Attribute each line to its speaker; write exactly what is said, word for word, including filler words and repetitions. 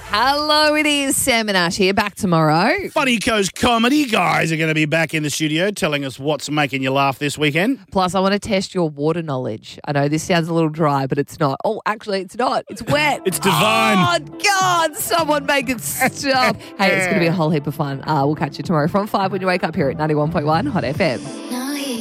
Speaker 1: Hello, it is Sam and Ash here, back tomorrow.
Speaker 2: Funny Coast Comedy guys are going to be back in the studio telling us what's making you laugh this weekend.
Speaker 1: Plus, I want to test your water knowledge. I know this sounds a little dry, but it's not. Oh, actually, it's not. It's wet.
Speaker 2: It's divine.
Speaker 1: Oh, God, someone make it stop. Hey, it's going to be a whole heap of fun. Uh, we'll catch you tomorrow from five when you wake up here at ninety-one point one Hot F M.